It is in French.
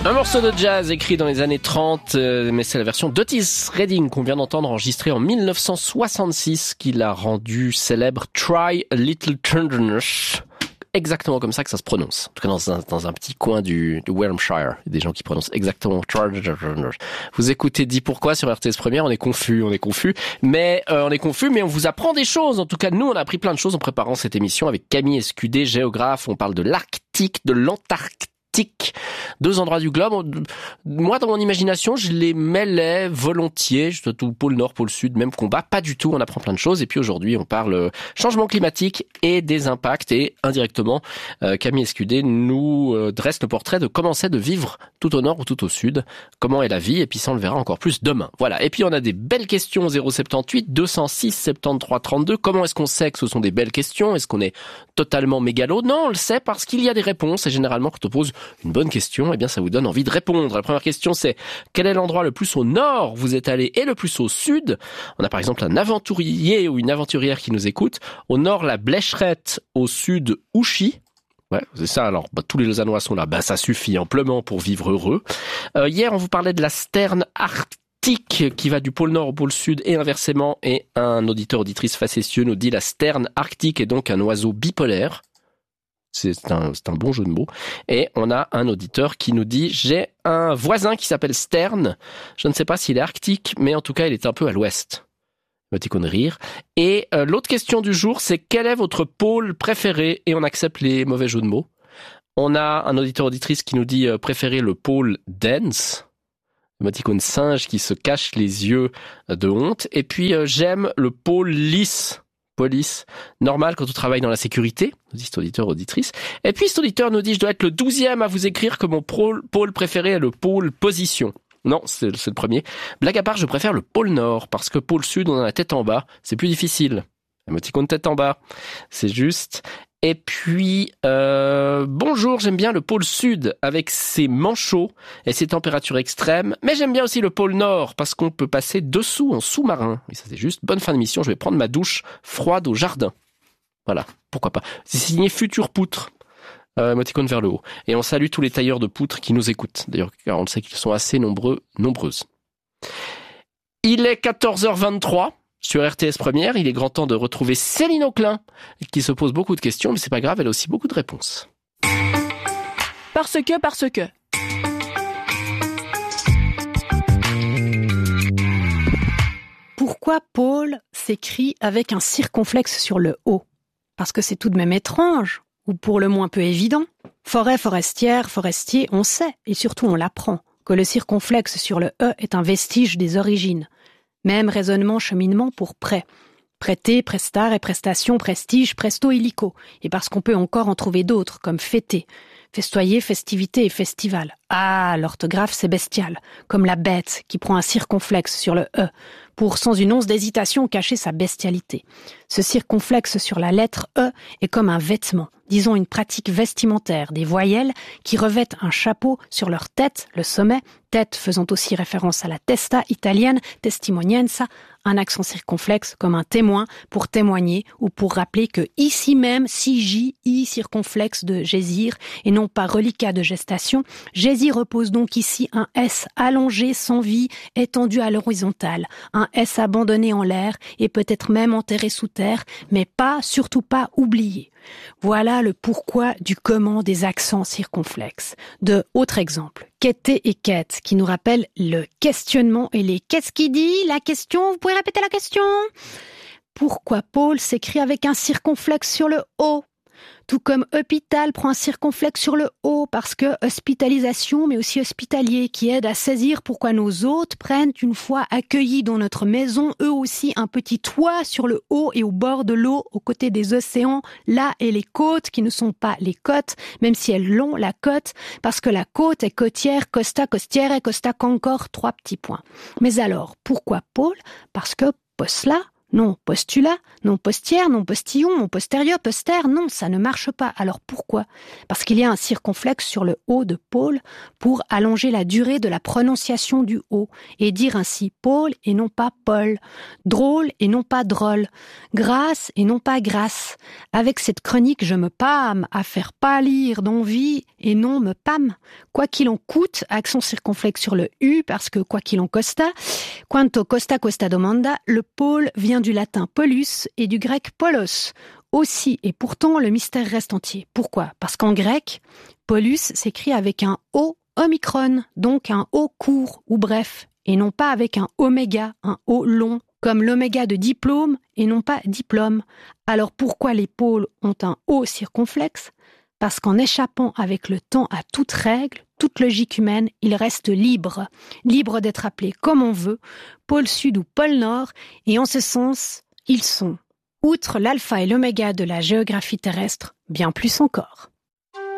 Un morceau de jazz écrit dans les années 30, mais c'est la version d'Otis Redding qu'on vient d'entendre enregistrée en 1966 qui l'a rendu célèbre. Try a Little Tenderness. Exactement comme ça que ça se prononce. En tout cas dans un petit coin du Wiltshire. Il y a des gens qui prononcent exactement Try a Little Tenderness. Vous écoutez Dis Pourquoi sur RTS Première, on est confus, mais on vous apprend des choses. En tout cas, nous, on a appris plein de choses en préparant cette émission avec Camille Escudé, géographe. On parle de l'Arctique, de l'Antarctique. 2 endroits du globe. Moi, dans mon imagination, je les mêlais volontiers. Tout pôle Nord, pôle Sud, même combat. Pas du tout. On apprend plein de choses. Et puis aujourd'hui, on parle changement climatique et des impacts. Et indirectement, Camille Escudé nous dresse le portrait de comment c'est de vivre tout au Nord ou tout au Sud. Comment est la vie. Et puis ça, on le verra encore plus demain. Voilà. Et puis on a des belles questions. 078 206 73 32. Comment est-ce qu'on sait que ce sont des belles questions? Est-ce qu'on est totalement mégalo? Non, on le sait parce qu'il y a des réponses. Et généralement, quand on pose une bonne question, eh bien ça vous donne envie de répondre. La première question, c'est quel est l'endroit le plus au nord vous êtes allé et le plus au sud? On a par exemple un aventurier ou une aventurière qui nous écoute. Au nord, la Blécherette, au sud, Ouchy. Ouais, c'est ça. Alors, tous les Lausannois sont là. Ça suffit amplement pour vivre heureux. Hier, on vous parlait de la sterne arctique qui va du pôle nord au pôle sud et inversement. Et un auditeur-auditrice facétieux nous dit la sterne arctique est donc un oiseau bipolaire. C'est un bon jeu de mots. Et on a un auditeur qui nous dit « J'ai un voisin qui s'appelle Stern. Je ne sais pas s'il est arctique, mais en tout cas, il est un peu à l'ouest. » Émoticône de rire. Et l'autre question du jour, c'est « Quel est votre pôle préféré ?» Et on accepte les mauvais jeux de mots. On a un auditeur-auditrice qui nous dit « Préférer le pôle dense. » Émoticône singe qui se cache les yeux de honte. Et puis, j'aime le pôle lisse. Police, normal quand on travaille dans la sécurité, nous dit cet auditeur auditrice. Et puis cet auditeur nous dit je dois être le 12e à vous écrire que mon pôle préféré est le pôle position. Non, c'est le premier. Blague à part, je préfère le pôle nord parce que pôle sud, on a la tête en bas, c'est plus difficile. Émoticône tête en bas, c'est juste. Et puis, bonjour, j'aime bien le pôle sud avec ses manchots et ses températures extrêmes, mais j'aime bien aussi le pôle nord parce qu'on peut passer dessous en sous-marin. Et ça c'est juste, bonne fin d'émission, je vais prendre ma douche froide au jardin. Voilà, pourquoi pas. C'est signé Futur Poutre, émoticône vers le haut. Et on salue tous les tailleurs de poutres qui nous écoutent, d'ailleurs, car on le sait qu'ils sont assez nombreuses. Il est 14h23. Sur RTS Première, il est grand temps de retrouver Céline Auclin, qui se pose beaucoup de questions, mais c'est pas grave, elle a aussi beaucoup de réponses. Parce que. Pourquoi Paul s'écrit avec un circonflexe sur le O? Parce que c'est tout de même étrange, ou pour le moins peu évident. Forêt, forestière, forestier, on sait, et surtout on l'apprend, que le circonflexe sur le E est un vestige des origines. Même raisonnement, cheminement pour prêt. Prêter, prestar et prestation, prestige, presto illico. Et parce qu'on peut encore en trouver d'autres, comme fêter, festoyer, festivité et festival. Ah, l'orthographe c'est bestial. Comme la bête qui prend un circonflexe sur le E, pour sans une once d'hésitation cacher sa bestialité. Ce circonflexe sur la lettre E est comme un vêtement, disons une pratique vestimentaire, des voyelles qui revêtent un chapeau sur leur tête, le sommet, tête faisant aussi référence à la testa italienne, testimonienza, un accent circonflexe comme un témoin pour témoigner ou pour rappeler que ici même, si J, I circonflexe de gésir et non pas reliquat de gestation, gésir repose donc ici un S allongé sans vie, étendu à l'horizontale, un S abandonné en l'air et peut-être même enterré sous terre, mais pas, surtout pas oublié. Voilà le pourquoi du comment des accents circonflexes. De autre exemple, quêter et quête, qui nous rappelle le questionnement et les qu'est-ce qui dit, la question, vous pouvez répéter la question? Pourquoi Paul s'écrit avec un circonflexe sur le O? Tout comme hôpital prend un circonflexe sur le O parce que hospitalisation mais aussi hospitalier qui aide à saisir pourquoi nos hôtes prennent une fois accueillis dans notre maison eux aussi un petit toit sur le haut et au bord de l'eau aux côtés des océans là et les côtes qui ne sont pas les côtes même si elles l'ont la côte parce que la côte est côtière, costa, costière et costa qu'encore 3 petits points. Mais alors pourquoi Paul? Parce que Posla Non postulat, non postière, non postillon, non postérieur, poster, non, ça ne marche pas. Alors pourquoi? Parce qu'il y a un circonflexe sur le O de Paul pour allonger la durée de la prononciation du O et dire ainsi Paul et non pas Paul, drôle et non pas drôle, grâce et non pas grâce. Avec cette chronique, je me pâme à faire pâlir d'envie et non me pâme. Quoi qu'il en coûte, accent circonflexe sur le U parce que quoi qu'il en costa, quanto costa costa domanda, le Paul vient du latin polus et du grec polos. Aussi et pourtant, le mystère reste entier. Pourquoi? Parce qu'en grec, polus s'écrit avec un O omicron, donc un O court ou bref, et non pas avec un oméga, un O long, comme l'oméga de diplôme et non pas diplôme. Alors pourquoi les pôles ont un O circonflexe? Parce qu'en échappant avec le temps à toute règle, toute logique humaine, il reste libre d'être appelé comme on veut, pôle sud ou pôle nord, et en ce sens, ils sont, outre l'alpha et l'oméga de la géographie terrestre, bien plus encore.